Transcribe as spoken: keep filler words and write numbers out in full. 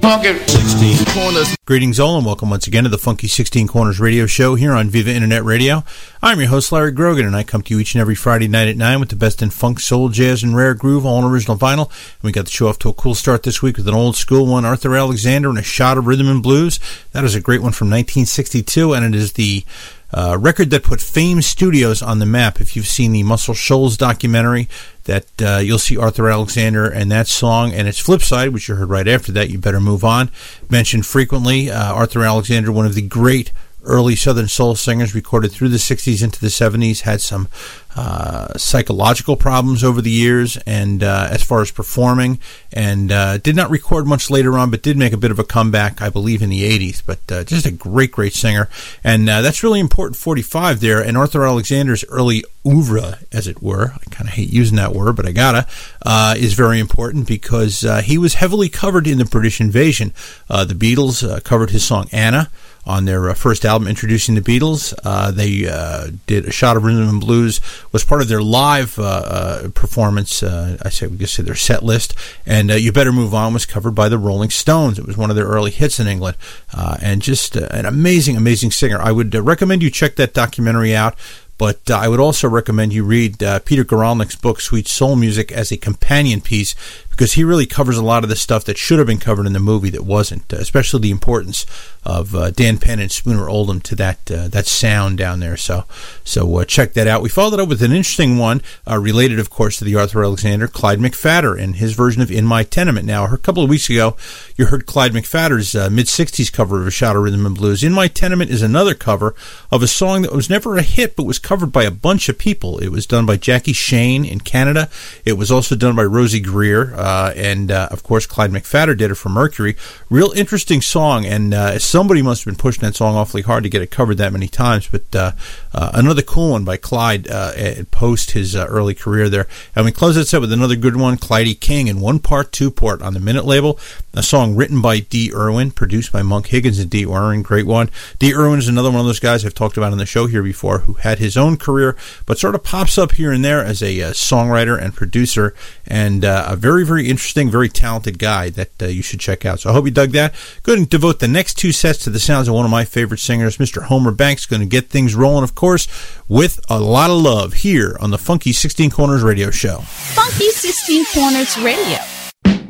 Funky sixteen Corners. Greetings all and welcome once again to the Funky sixteen Corners radio show here on Viva Internet Radio. I'm your host Larry Grogan, and I come to you each and every Friday night at nine with the best in funk, soul, jazz, and rare groove, all on original vinyl. And we got the show off to a cool start this week with an old school one, Arthur Alexander and a Shot of Rhythm and Blues. That is a great one from nineteen sixty-two, and it is the Uh, record that put Fame Studios on the map. If you've seen the Muscle Shoals documentary, that uh, you'll see Arthur Alexander and that song and its flip side, which you heard right after that, You Better Move On. Mentioned frequently, uh, Arthur Alexander, one of the great early Southern soul singers, recorded through the sixties into the seventies, had some uh, psychological problems over the years, and uh, as far as performing, and uh, did not record much later on, but did make a bit of a comeback, I believe, in the eighties. But uh, just a great, great singer, and uh, that's really important. forty-five there, and Arthur Alexander's early oeuvre, as it were, I kind of hate using that word, but I gotta, uh, is very important because uh, he was heavily covered in the British invasion. Uh, the Beatles uh, covered his song Anna on their uh, first album, Introducing the Beatles. Uh, they uh, did A Shot of Rhythm and Blues, was part of their live uh, uh, performance, uh, I say we guess their set list, and uh, You Better Move On was covered by the Rolling Stones. It was one of their early hits in England, uh, and just uh, an amazing, amazing singer. I would uh, recommend you check that documentary out. But uh, I would also recommend you read uh, Peter Guralnick's book, Sweet Soul Music, as a companion piece, because he really covers a lot of the stuff that should have been covered in the movie that wasn't, uh, especially the importance of uh, Dan Penn and Spooner Oldham to that uh, that sound down there. So so uh, check that out. We followed it up with an interesting one, uh, related, of course, to the Arthur Alexander, Clyde McPhatter, and his version of In My Tenement. Now, a couple of weeks ago, you heard Clyde McPhatter's uh, mid-sixties cover of A Shot of Rhythm and Blues. In My Tenement is another cover of a song that was never a hit, but was covered by a bunch of people. It was done by Jackie Shane in Canada. It was also done by Rosie Greer, uh, and uh, of course Clyde McPhatter did it for Mercury. Real interesting song, and uh, somebody must have been pushing that song awfully hard to get it covered that many times, but uh, uh, another cool one by Clyde uh, post his uh, early career there. And we close that set with another good one, Clyde King, in one part, two port on the Minute label, a song written by Dee Irwin, produced by Monk Higgins and Dee Irwin. Great one. Dee Irwin is another one of those guys I've talked about on the show here before, who had his own career, but sort of pops up here and there as a uh, songwriter and producer, and uh, a very, very interesting, very talented guy that uh, you should check out. So I hope you dug that. Go ahead and devote the next two sets to the sounds of one of my favorite singers, Mister Homer Banks. Going to get things rolling, of course, with a lot of love here on the Funky sixteen Corners radio show. Funky sixteen Corners Radio.